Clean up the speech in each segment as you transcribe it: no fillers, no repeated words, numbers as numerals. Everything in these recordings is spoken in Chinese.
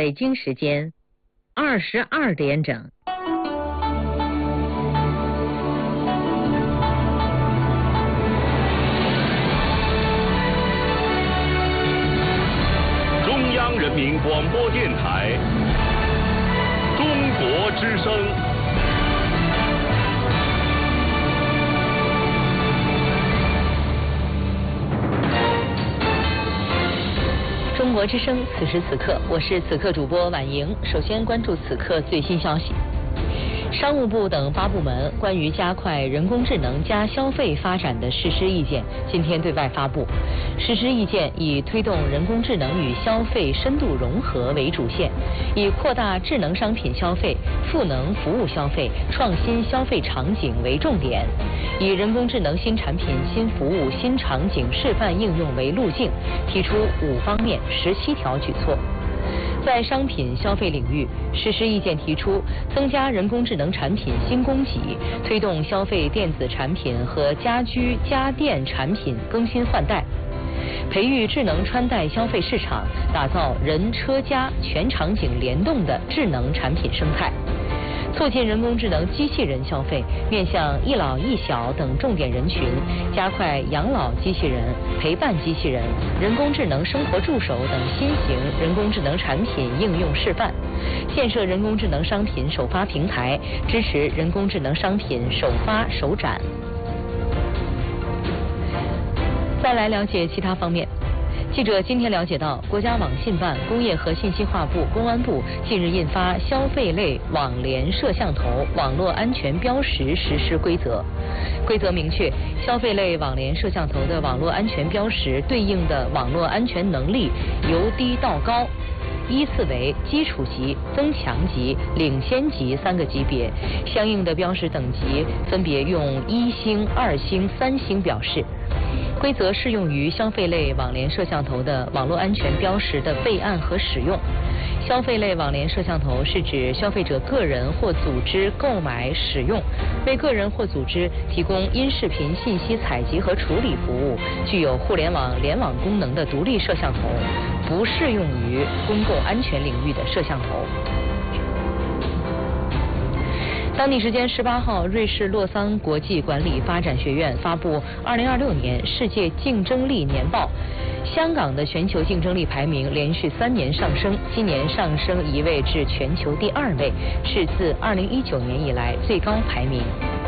北京时间22点整。 中央人民广播电台中国之声。 中国之声，此时此刻，我是此刻主播婉莹。首先关注此刻最新消息。商务部等8部门关于加快人工智能加消费发展的实施意见今天对外发布。实施意见以推动人工智能与消费深度融合为主线，以扩大智能商品消费、赋能服务消费、创新消费场景为重点，以人工智能新产品、新服务、新场景示范应用为路径，提出5方面17条举措。在商品消费领域，实施意见提出增加人工智能产品新供给，推动消费电子产品和家居家电产品更新换代，培育智能穿戴消费市场，打造人车家全场景联动的智能产品生态。促进人工智能机器人消费，面向一老一小等重点人群，加快养老机器人、陪伴机器人、人工智能生活助手等新型人工智能产品应用示范，建设人工智能商品首发平台，支持人工智能商品首发首展。再来了解其他方面。记者今天了解到，国家网信办、工业和信息化部、公安部近日印发消费类网联摄像头网络安全标识实施规则。规则明确，消费类网联摄像头的网络安全标识对应的网络安全能力由低到高，依次为基础级、增强级、领先级3个级别，相应的标识等级分别用1星、2星、3星表示。规则适用于消费类网联摄像头的网络安全标识的备案和使用。消费类网联摄像头是指消费者个人或组织购买、使用，为个人或组织提供音视频信息采集和处理服务，具有互联网联网功能的独立摄像头，不适用于公共安全领域的摄像头。当地时间18号，瑞士洛桑国际管理发展学院发布2026年世界竞争力年报。香港的全球竞争力排名连续3年上升，今年上升1位至全球第2位，是自2019年以来最高排名。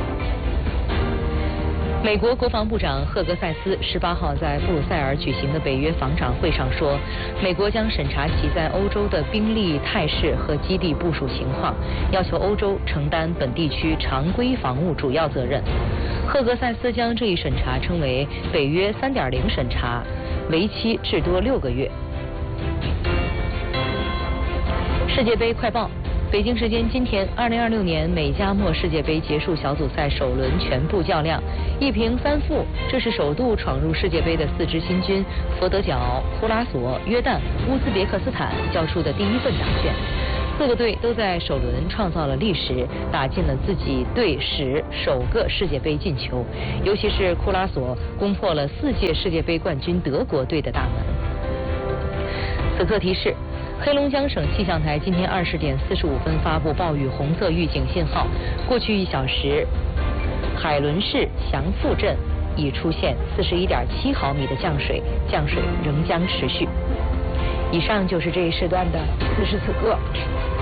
美国国防部长赫格塞斯18号在布鲁塞尔举行的北约防长会上说，美国将审查其在欧洲的兵力态势和基地部署情况，要求欧洲承担本地区常规防务主要责任。赫格塞斯将这一审查称为北约3.0审查，为期至多6个月。世界杯快报。北京时间今天，2026年美加墨世界杯结束小组赛首轮全部较量，1平3负，这是首度闯入世界杯的4支新军佛得角、库拉索、约旦、乌兹别克斯坦交出的第1份答卷。4个队都在首轮创造了历史，打进了自己队史首个世界杯进球，尤其是库拉索攻破了4届世界杯冠军德国队的大门。此刻提示。黑龙江省气象台今天20点45分发布暴雨红色预警信号，过去1小时，海伦市祥富镇已出现41.7毫米的降水，降水仍将持续。以上就是这一时段的此时此刻。